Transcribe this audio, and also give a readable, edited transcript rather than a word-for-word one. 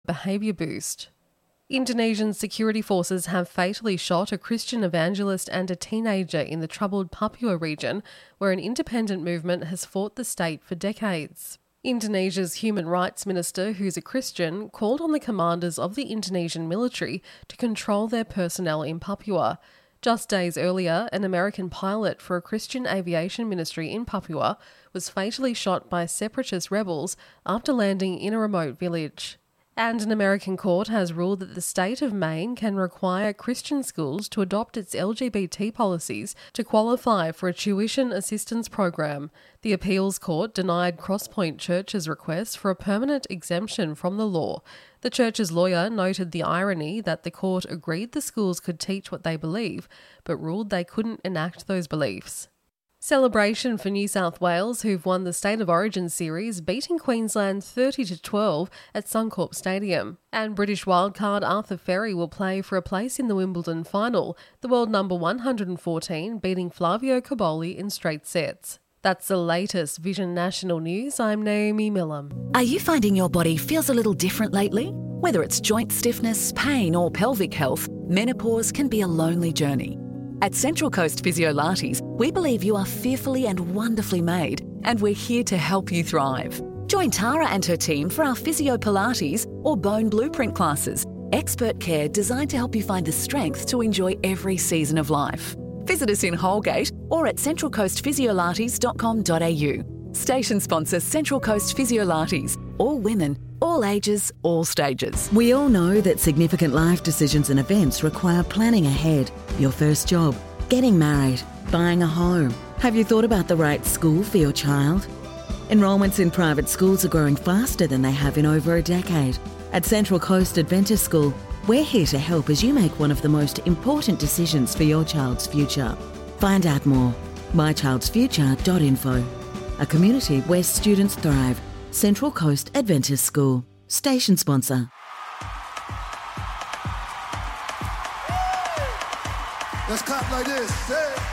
behaviour boost. Indonesian security forces have fatally shot a Christian evangelist and a teenager in the troubled Papua region, where an independent movement has fought the state for decades. Indonesia's human rights minister, who's a Christian, called on the commanders of the Indonesian military to control their personnel in Papua. Just days earlier, an American pilot for a Christian aviation ministry in Papua was fatally shot by separatist rebels after landing in a remote village. And an American court has ruled that the state of Maine can require Christian schools to adopt its LGBT policies to qualify for a tuition assistance program. The appeals court denied Crosspoint Church's request for a permanent exemption from the law. The church's lawyer noted the irony that the court agreed the schools could teach what they believe, but ruled they couldn't enact those beliefs. Celebration for New South Wales, who've won the State of Origin series, beating Queensland 30-12 at Suncorp Stadium. And British wildcard Arthur Ferry will play for a place in the Wimbledon final, the world number 114 beating Flavio Cobolli in straight sets. That's the latest Vision National News. I'm Naomi Millam. Are you finding your body feels a little different lately? Whether it's joint stiffness, pain or pelvic health, menopause can be a lonely journey. At Central Coast Physiolates, we believe you are fearfully and wonderfully made, and we're here to help you thrive. Join Tara and her team for our Physio Pilates or Bone Blueprint classes, expert care designed to help you find the strength to enjoy every season of life. Visit us in Holgate or at centralcoastphysiolates.com.au. Station sponsor Central Coast Physiolates. All women, all ages, all stages. We all know that significant life decisions and events require planning ahead. Your first job, getting married, buying a home. Have you thought about the right school for your child? Enrolments in private schools are growing faster than they have in over a decade. At Central Coast Adventist School, we're here to help as you make one of the most important decisions for your child's future. Find out more. mychildsfuture.info. A community where students thrive. Central Coast Adventist School. Station sponsor. Let's clap like this. Hey.